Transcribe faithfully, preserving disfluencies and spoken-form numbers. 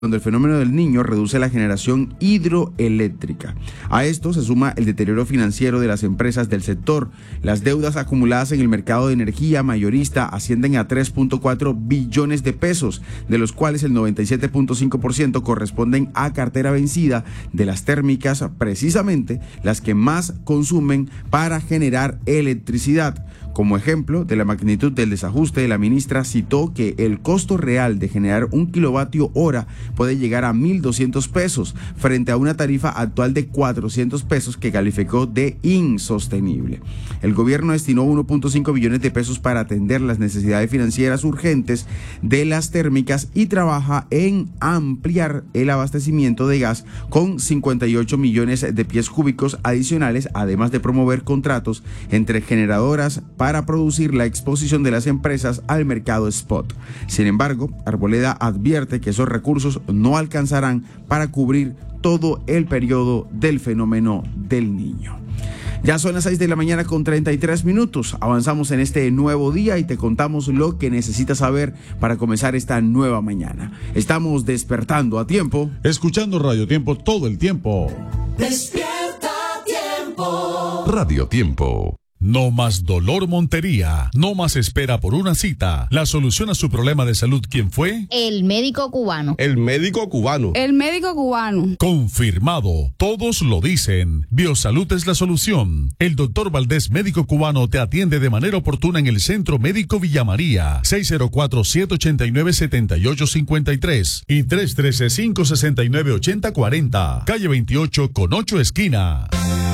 cuando el fenómeno del Niño reduce la generación hidroeléctrica. A esto se suma el deterioro financiero de las empresas del sector. Las deudas acumuladas en el mercado de energía mayorista ascienden a tres punto cuatro billones de pesos, de los cuales el noventa y siete punto cinco por ciento corresponden a cartera vencida de las térmicas, precisamente las que más consumen para generar electricidad. Como ejemplo de la magnitud del desajuste, la ministra citó que el costo real de generar un kilovatio hora puede llegar a mil doscientos pesos frente a una tarifa actual de cuatrocientos pesos que calificó de insostenible. El gobierno destinó uno punto cinco billones de pesos para atender las necesidades financieras urgentes de las térmicas y trabaja en ampliar el abastecimiento de gas con cincuenta y ocho millones de pies cúbicos adicionales, además de promover contratos entre generadoras para producir la exposición de las empresas al mercado spot. Sin embargo, Arboleda advierte que esos recursos no alcanzarán para cubrir todo el periodo del fenómeno del Niño. Ya son las seis de la mañana con treinta y tres minutos. Avanzamos en este nuevo día y te contamos lo que necesitas saber para comenzar esta nueva mañana. Estamos despertando a tiempo. Escuchando Radio Tiempo todo el tiempo. Despierta Tiempo. Radio Tiempo. No más dolor Montería, no más espera por una cita. La solución a su problema de salud, ¿quién fue? El médico cubano. El médico cubano. El médico cubano. Confirmado, todos lo dicen. Biosalud es la solución. El doctor Valdés, médico cubano, te atiende de manera oportuna en el Centro Médico Villa María, seis cero cuatro, siete ocho nueve, siete ocho cinco tres y tres uno tres, cinco seis nueve, ocho cero cuatro cero, calle veintiocho con ocho esquina.